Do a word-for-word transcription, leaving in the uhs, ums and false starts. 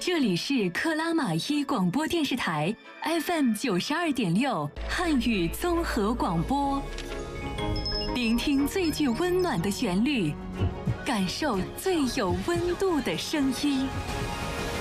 这里是克拉玛依广播电视台 F M 九十二点六汉语综合广播，聆听最具温暖的旋律，感受最有温度的声音。